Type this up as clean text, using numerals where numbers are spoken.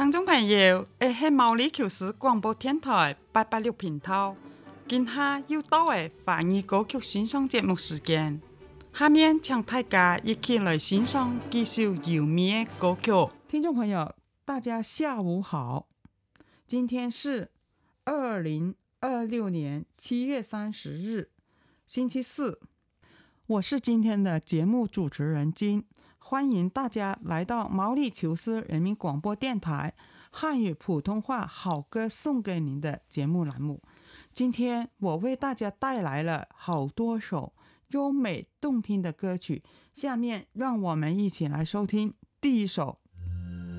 听众朋友，係毛里求斯廣播電台886頻道，今下又到嘅華語歌曲欣賞節目時間。下面請大家一起來欣賞幾首優美嘅歌曲。 听众朋友，大家下午好，今天是2026年7月30日，星期四。我是今天的节目主持人金，欢迎大家来到毛里求斯人民广播电台汉语普通话好歌送给您的节目栏目。今天我为大家带来了好多首优美动听的歌曲，下面让我们一起来收听第一首